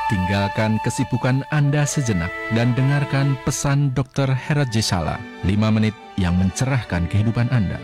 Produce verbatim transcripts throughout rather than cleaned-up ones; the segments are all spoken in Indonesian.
Tinggalkan kesibukan Anda sejenak dan dengarkan pesan dokter Herat Jesala, lima menit yang mencerahkan kehidupan Anda.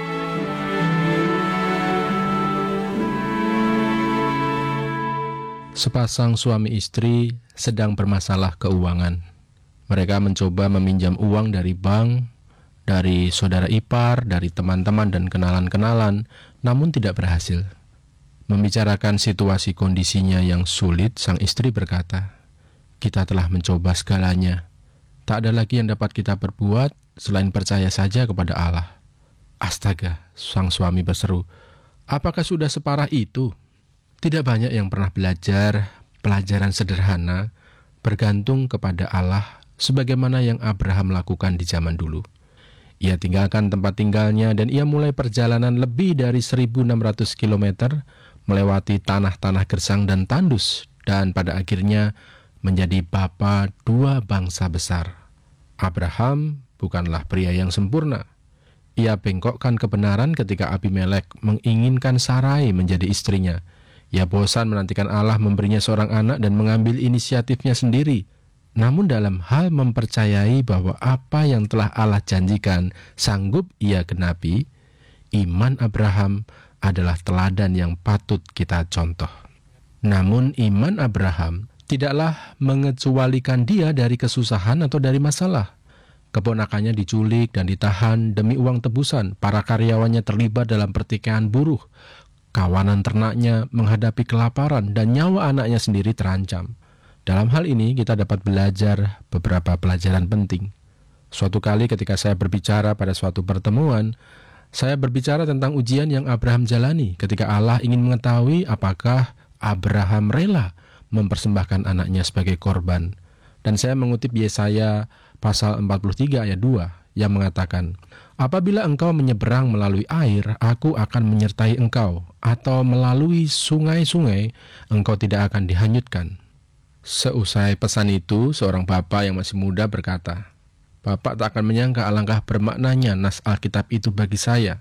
Sepasang suami istri sedang bermasalah keuangan. Mereka mencoba meminjam uang dari bank, dari saudara ipar, dari teman-teman dan kenalan-kenalan, namun tidak berhasil. Membicarakan situasi kondisinya yang sulit, sang istri berkata, "Kita telah mencoba segalanya. Tak ada lagi yang dapat kita perbuat selain percaya saja kepada Allah." "Astaga," sang suami berseru, "apakah sudah separah itu? Tidak banyak yang pernah belajar pelajaran sederhana, bergantung kepada Allah, sebagaimana yang Abraham lakukan di zaman dulu. Ia tinggalkan tempat tinggalnya dan ia mulai perjalanan lebih dari seribu enam ratus kilometer, melewati tanah-tanah gersang dan tandus, dan pada akhirnya menjadi bapa dua bangsa besar. Abraham bukanlah pria yang sempurna. Ia bengkokkan kebenaran ketika Abimelek menginginkan Sarai menjadi istrinya. Ia bosan menantikan Allah memberinya seorang anak dan mengambil inisiatifnya sendiri. Namun dalam hal mempercayai bahwa apa yang telah Allah janjikan sanggup ia genapi, iman Abraham adalah teladan yang patut kita contoh. Namun iman Abraham tidaklah mengecualikan dia dari kesusahan atau dari masalah. Keponakannya diculik dan ditahan demi uang tebusan. Para karyawannya terlibat dalam pertikaian buruh. Kawanan ternaknya menghadapi kelaparan dan nyawa anaknya sendiri terancam. Dalam hal ini kita dapat belajar beberapa pelajaran penting. Suatu kali ketika saya berbicara pada suatu pertemuan, saya berbicara tentang ujian yang Abraham jalani ketika Allah ingin mengetahui apakah Abraham rela mempersembahkan anaknya sebagai korban. Dan saya mengutip Yesaya pasal empat puluh tiga ayat dua yang mengatakan, "Apabila engkau menyeberang melalui air, aku akan menyertai engkau, atau melalui sungai-sungai, engkau tidak akan dihanyutkan." Seusai pesan itu, seorang bapak yang masih muda berkata, "Bapak tak akan menyangka alangkah bermaknanya nas Alkitab itu bagi saya."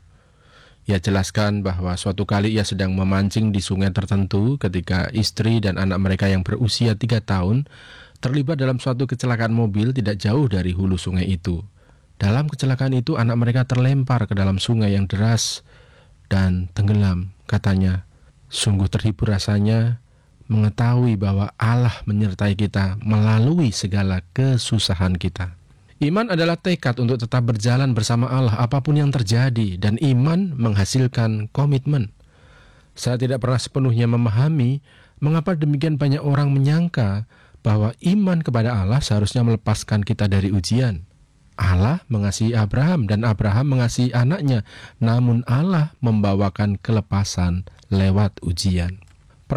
Ia jelaskan bahwa suatu kali ia sedang memancing di sungai tertentu ketika istri dan anak mereka yang berusia tiga tahun terlibat dalam suatu kecelakaan mobil tidak jauh dari hulu sungai itu. Dalam kecelakaan itu anak mereka terlempar ke dalam sungai yang deras dan tenggelam. Katanya, "Sungguh terhibur rasanya mengetahui bahwa Allah menyertai kita melalui segala kesusahan kita." Iman adalah tekad untuk tetap berjalan bersama Allah apapun yang terjadi, dan iman menghasilkan komitmen. Saya tidak pernah sepenuhnya memahami mengapa demikian banyak orang menyangka bahwa iman kepada Allah seharusnya melepaskan kita dari ujian. Allah mengasihi Abraham dan Abraham mengasihi anaknya, namun Allah membawakan kelepasan lewat ujian.